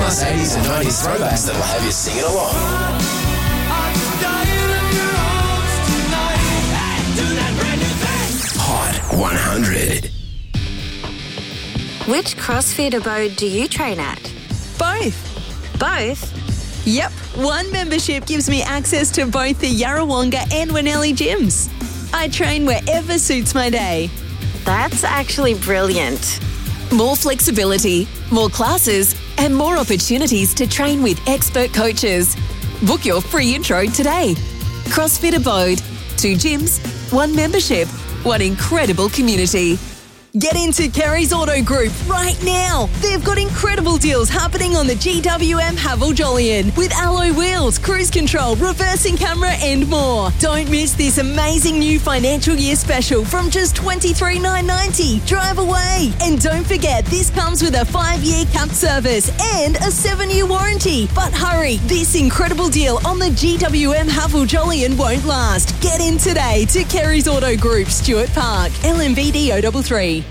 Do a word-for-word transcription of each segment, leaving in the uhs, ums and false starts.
plus eighties and nineties throwbacks that'll have you singing along. Hot one hundred. Which CrossFit abode do you train at? Both. Both? Yep, one membership gives me access to both the Yarrawonga and Winnelli gyms. I train wherever suits my day. That's actually brilliant. More flexibility, more classes, and more opportunities to train with expert coaches. Book your free intro today. CrossFit Abode. Two gyms, one membership, one incredible community. Get into Kerry's Auto Group right now. They've got incredible deals happening on the G W M Haval Jolyon with alloy wheels, cruise control, reversing camera and more. Don't miss this amazing new financial year special from just twenty-three thousand nine hundred ninety dollars. Drive away. And don't forget, this comes with a five-year capped service and a seven-year warranty. But hurry, this incredible deal on the G W M Haval Jolyon won't last. Get in today to Kerry's Auto Group, Stuart Park, L M V D O three three.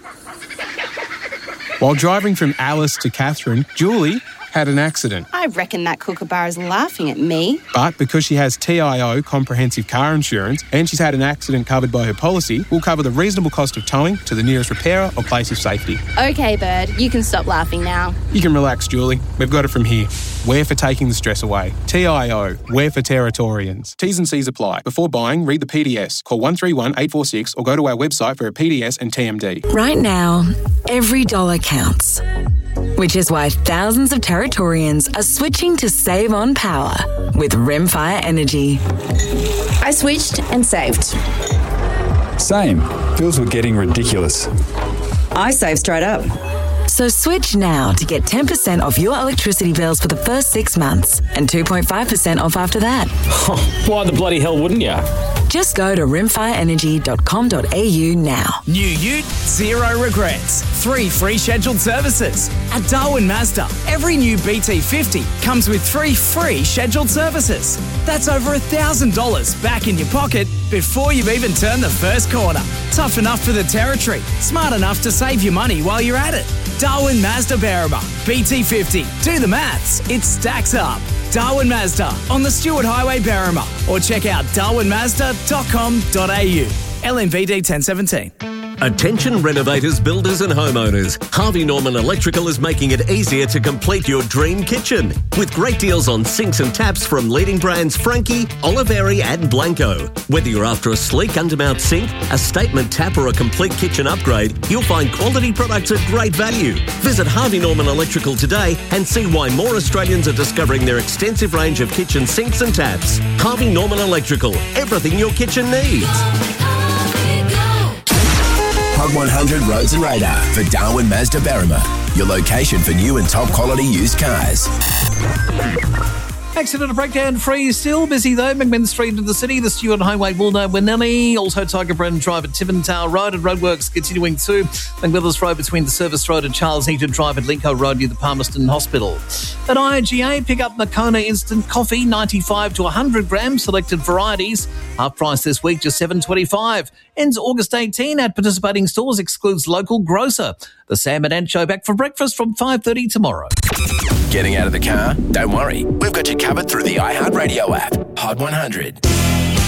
While driving from Alice to Catherine, Julie had an accident. I reckon that kookaburra is laughing at me. But because she has T I O, comprehensive car insurance, and she's had an accident covered by her policy, we'll cover the reasonable cost of towing to the nearest repairer or place of safety. Okay, Bird, you can stop laughing now. You can relax, Julie. We've got it from here. We're for taking the stress away. T I O, we're for Territorians. T's and C's apply. Before buying, read the P D S. Call one three one eight four six or go to our website for a P D S and T M D. Right now, every dollar counts. Which is why thousands of Territorians are switching to save on power with Rimfire Energy. I switched and saved. Same. Bills were getting ridiculous. I saved straight up. So switch now to get ten percent off your electricity bills for the first six months and two point five percent off after that. Why the bloody hell wouldn't you? Just go to rimfire energy dot com dot a u now. New ute, zero regrets. Three free scheduled services. At Darwin Mazda, every new B T fifty comes with three free scheduled services. That's over one thousand dollars back in your pocket before you've even turned the first corner. Tough enough for the territory. Smart enough to save you money while you're at it. Darwin Mazda Berrima. B T fifty. Do the maths. It stacks up. Darwin Mazda on the Stewart Highway, Berrima. Or check out darwin mazda dot com dot a u. L M V D ten seventeen. Attention renovators, builders and homeowners. Harvey Norman Electrical is making it easier to complete your dream kitchen. With great deals on sinks and taps from leading brands Frankie, Oliveri and Blanco. Whether you're after a sleek undermount sink, a statement tap or a complete kitchen upgrade, you'll find quality products at great value. Visit Harvey Norman Electrical today and see why more Australians are discovering their extensive range of kitchen sinks and taps. Harvey Norman Electrical. Everything your kitchen needs. Hot one hundred Roads and Radar for Darwin Mazda Berrima. Your location for new and top quality used cars. Accident breakdown free, still busy though. McMinn Street into the city, the Stewart Highway, Woolno, Winnelli, also Tiger Brand Drive at Tippentale Road, and roadworks continuing to McMillis Road between the Service Road and Charles Heaton Drive at Lincoln Road near the Palmerston Hospital. At I A G A, pick up Moccona Instant Coffee, ninety-five to one hundred grams, selected varieties. Half price this week, just seven twenty-five. Ends August eighteenth at participating stores, excludes local grocer. The Sam and Ant Show back for breakfast from five thirty tomorrow. Getting out of the car? Don't worry. We've got you covered through the iHeartRadio app. Hot one hundred.